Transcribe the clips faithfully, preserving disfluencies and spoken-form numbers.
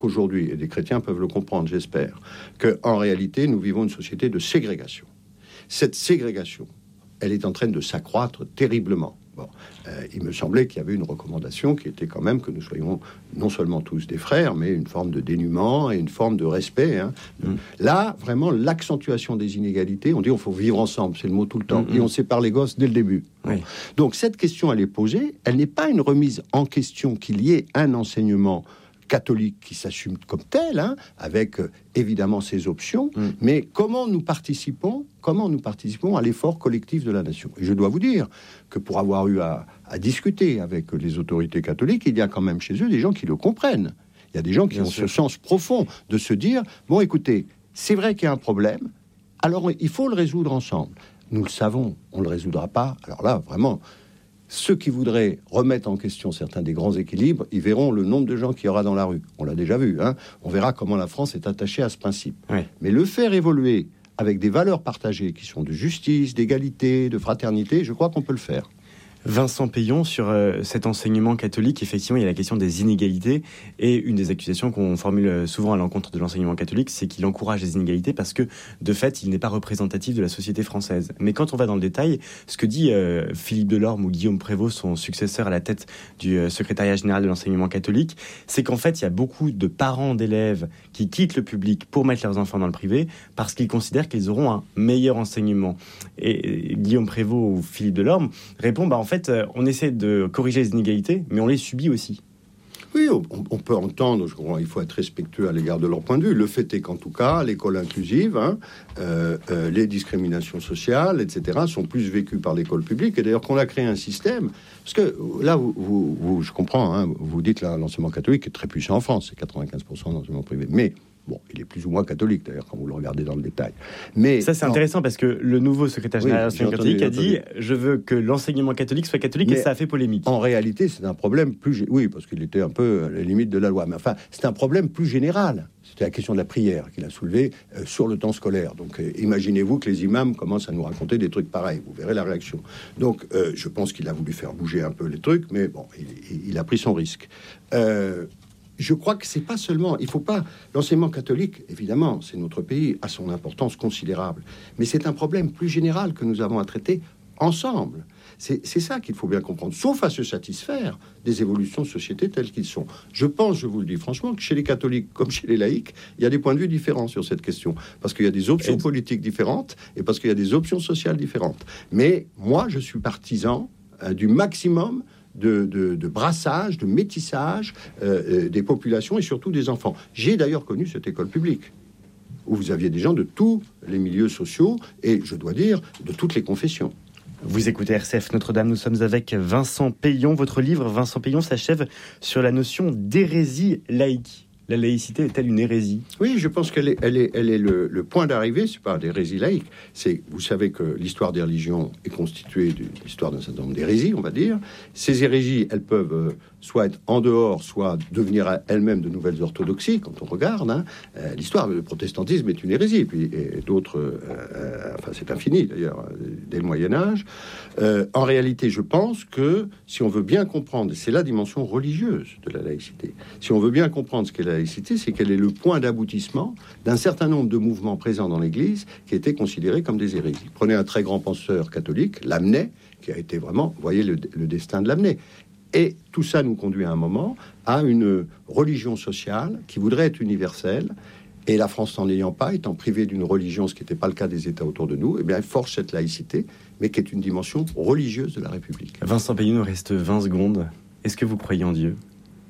Aujourd'hui, et les chrétiens peuvent le comprendre, j'espère, qu'en réalité, nous vivons une société de ségrégation. Cette ségrégation, elle est en train de s'accroître terriblement. Bon, euh, il me semblait qu'il y avait une recommandation qui était quand même que nous soyons non seulement tous des frères, mais une forme de dénuement et une forme de respect. Hein. Mmh. Là, vraiment, l'accentuation des inégalités, on dit qu'il faut vivre ensemble, c'est le mot tout le temps, mmh. et on sépare les gosses dès le début. Oui. Bon. Donc cette question, elle est posée, elle n'est pas une remise en question qu'il y ait un enseignement catholique qui s'assume comme tel, hein, avec euh, évidemment ses options, mmh. mais comment nous participons, comment nous participons à l'effort collectif de la nation. Et je dois vous dire que pour avoir eu à, à discuter avec les autorités catholiques, il y a quand même chez eux des gens qui le comprennent. Il y a des gens qui Bien ont sûr. ce sens profond de se dire, bon écoutez, c'est vrai qu'il y a un problème, alors il faut le résoudre ensemble. Nous le savons, on ne le résoudra pas. Alors là, vraiment... Ceux qui voudraient remettre en question certains des grands équilibres, ils verront le nombre de gens qu'il y aura dans la rue. On l'a déjà vu, hein. On verra comment la France est attachée à ce principe. Oui. Mais le faire évoluer avec des valeurs partagées qui sont de justice, d'égalité, de fraternité, je crois qu'on peut le faire. Vincent Peillon, sur euh, cet enseignement catholique, effectivement, il y a la question des inégalités. Et une des accusations qu'on formule souvent à l'encontre de l'enseignement catholique, c'est qu'il encourage les inégalités parce que, de fait, il n'est pas représentatif de la société française. Mais quand on va dans le détail, ce que dit euh, Philippe Delorme ou Guillaume Prévost, son successeur à la tête du euh, secrétariat général de l'enseignement catholique, c'est qu'en fait, il y a beaucoup de parents d'élèves qui quittent le public pour mettre leurs enfants dans le privé parce qu'ils considèrent qu'ils auront un meilleur enseignement. Et, et Guillaume Prévost ou Philippe Delorme répondent, bah, en fait, En fait, on essaie de corriger les inégalités, mais on les subit aussi. Oui, on, on peut entendre, je crois, il faut être respectueux à l'égard de leur point de vue. Le fait est qu'en tout cas, l'école inclusive, hein, euh, euh, les discriminations sociales, et cetera, sont plus vécues par l'école publique. Et d'ailleurs, qu'on a créé un système, parce que là, vous, vous, vous, je comprends, hein, vous dites là, l'enseignement catholique est très puissant en France, c'est quatre-vingt-quinze pour cent d'enseignement privé, mais bon, il est plus ou moins catholique, d'ailleurs, quand vous le regardez dans le détail. Mais ça, c'est non. intéressant, parce que le nouveau secrétaire général oui, de l'enseignement catholique a dit « Je veux que l'enseignement catholique soit catholique », mais et ça a fait polémique. En réalité, c'est un problème plus... Oui, parce qu'il était un peu à la limite de la loi. Mais enfin, c'est un problème plus général. C'était la question de la prière qu'il a soulevée euh, sur le temps scolaire. Donc, euh, imaginez-vous que les imams commencent à nous raconter des trucs pareils. Vous verrez la réaction. Donc, euh, je pense qu'il a voulu faire bouger un peu les trucs, mais bon, il, il a pris son risque. Euh... Je crois que c'est pas seulement, il faut pas, l'enseignement catholique, évidemment, c'est notre pays, a son importance considérable, mais c'est un problème plus général que nous avons à traiter ensemble. C'est, c'est ça qu'il faut bien comprendre, sauf à se satisfaire des évolutions de société telles qu'ils sont. Je pense, je vous le dis franchement, que chez les catholiques comme chez les laïcs, il y a des points de vue différents sur cette question, parce qu'il y a des options politiques différentes et parce qu'il y a des options sociales différentes. Mais moi, je suis partisan euh, du maximum De, de, de brassage, de métissage euh, des populations et surtout des enfants. J'ai d'ailleurs connu cette école publique où vous aviez des gens de tous les milieux sociaux et, je dois dire, de toutes les confessions. Vous écoutez R C F Notre-Dame, nous sommes avec Vincent Peillon. Votre livre, Vincent Peillon, s'achève sur la notion d'hérésie laïque. La laïcité est-elle une hérésie ? Oui, je pense qu'elle est, elle est, elle est le, le point d'arrivée. C'est pas d'hérésie laïque. C'est, vous savez que l'histoire des religions est constituée de l'histoire d'un certain nombre d'hérésies, on va dire. Ces hérésies, elles peuvent euh, soit être en dehors, soit devenir elles-mêmes de nouvelles orthodoxies. Quand on regarde, hein, euh, l'histoire du protestantisme est une hérésie. Et puis et d'autres, euh, euh, enfin c'est infini d'ailleurs, dès le Moyen Âge. Euh, en réalité, je pense que si on veut bien comprendre, c'est la dimension religieuse de la laïcité. Si on veut bien comprendre ce qu'est la laïcité, c'est qu'elle est le point d'aboutissement d'un certain nombre de mouvements présents dans l'Église qui étaient considérés comme des hérésies. Prenez un très grand penseur catholique, Lamennais, qui a été vraiment, vous voyez le, le destin de Lamennais. Et tout ça nous conduit à un moment à une religion sociale qui voudrait être universelle. Et la France, n'en ayant pas, étant privée d'une religion, ce qui n'était pas le cas des États autour de nous, eh bien, elle forge cette laïcité, mais qui est une dimension religieuse de la République. Vincent Peillon, il nous reste vingt secondes. Est-ce que vous croyez en Dieu ?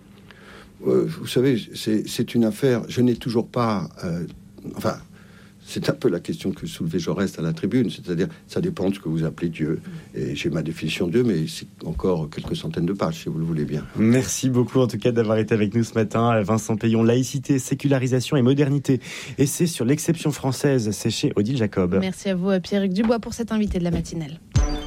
euh, Vous savez, c'est, c'est une affaire... Je n'ai toujours pas... Euh, enfin... C'est un peu la question que soulevait Jaurès à la tribune, c'est-à-dire, ça dépend de ce que vous appelez Dieu. Et j'ai ma définition de Dieu, mais c'est encore quelques centaines de pages, si vous le voulez bien. Merci beaucoup, en tout cas, d'avoir été avec nous ce matin. Vincent Peillon, laïcité, sécularisation et modernité. Et c'est sur l'exception française, c'est chez Odile Jacob. Merci à vous, Pierrick Dubois, pour cet invité de la matinale.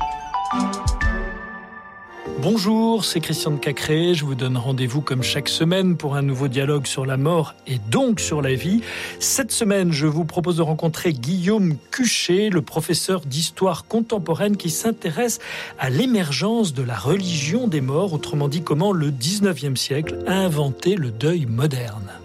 Bonjour, c'est Christian de Cacré. Je vous donne rendez-vous comme chaque semaine pour un nouveau dialogue sur la mort et donc sur la vie. Cette semaine, je vous propose de rencontrer Guillaume Cuchet, le professeur d'histoire contemporaine qui s'intéresse à l'émergence de la religion des morts, autrement dit comment le dix-neuvième siècle a inventé le deuil moderne.